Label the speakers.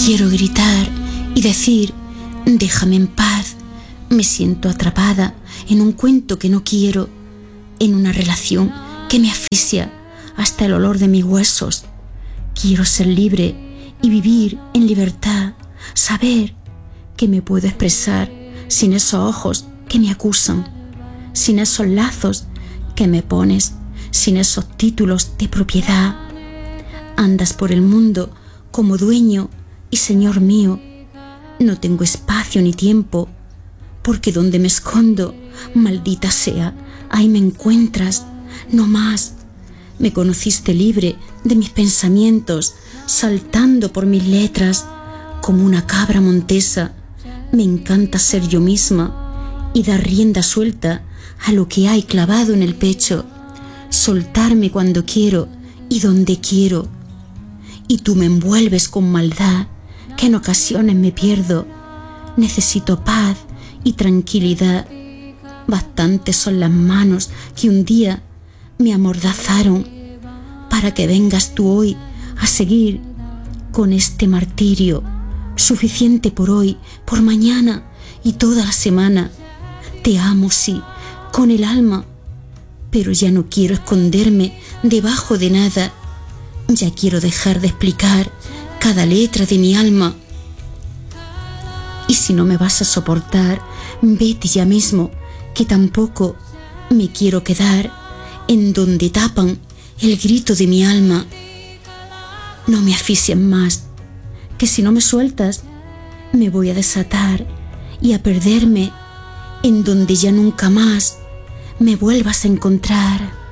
Speaker 1: Quiero gritar y decir, déjame en paz. Me siento atrapada en un cuento que no quiero, en una relación que me asfixia hasta el olor de mis huesos. Quiero ser libre y vivir en libertad, saber que me puedo expresar sin esos ojos que me acusan, sin esos lazos que me pones, sin esos títulos de propiedad. Andas por el mundo como dueño y señor mío. No tengo espacio ni tiempo, porque donde me escondo, maldita sea, ahí me encuentras, no más. Me conociste libre de mis pensamientos, saltando por mis letras, como una cabra montesa. Me encanta ser yo misma y dar rienda suelta a lo que hay clavado en el pecho, soltarme cuando quiero y donde quiero. Y tú me envuelves con maldad, que en ocasiones me pierdo. Necesito paz y tranquilidad. Bastantes son las manos que un día me amordazaron para que vengas tú hoy a seguir con este martirio. Suficiente por hoy, por mañana y toda la semana. Te amo, sí, con el alma, pero ya no quiero esconderme debajo de nada. Ya quiero dejar de explicar cada letra de mi alma. Y si no me vas a soportar, vete ya mismo, que tampoco me quiero quedar en donde tapan el grito de mi alma. No me asfixies más, que si no me sueltas, me voy a desatar y a perderme en donde ya nunca más me vuelvas a encontrar.